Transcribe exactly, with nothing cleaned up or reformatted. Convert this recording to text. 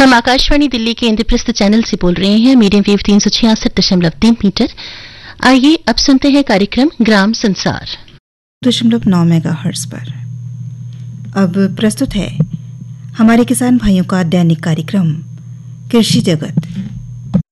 हम आकाशवाणी दिल्ली के इंद्रप्रस्थ चैनल से बोल रहे हैं, मीडियम वेव तीन सौ छियासठ दशमलव तीन मीटर। आइए अब सुनते हैं कार्यक्रम ग्राम संसार दशमलव नौ मेगाहर्ट्ज पर। अब प्रस्तुत है हमारे किसान भाइयों का दैनिक कार्यक्रम कृषि जगत।